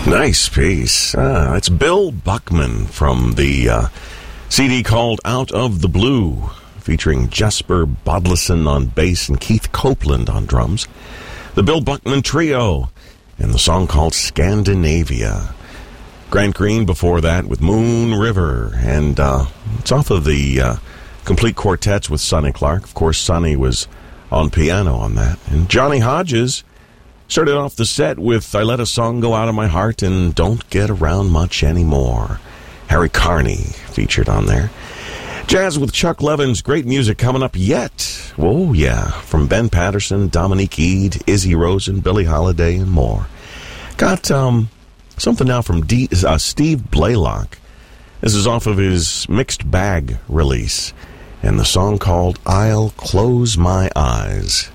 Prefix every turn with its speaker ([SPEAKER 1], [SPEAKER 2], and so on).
[SPEAKER 1] Nice piece. It's Bill Buckman from the CD called Out of the Blue, featuring Jesper Bodlison on bass and Keith Copeland on drums. The Bill Buckman Trio, and the song called Scandinavia. Grant Green before that with Moon River, and it's off of the Complete Quartets with Sonny Clark. Of course, Sonny was on piano on that. And Johnny Hodges started off the set with I Let a Song Go Out of My Heart and Don't Get Around Much Anymore. Harry Carney featured on there. Jazz with Chuck Levin's great music coming up yet. Oh, yeah. From Ben Patterson, Dominique Eade, Izzy Rosen, Billie Holiday, and more. Got something now from Steve Blaylock. This is off of his Mixed Bag release. And the song called I'll Close My Eyes.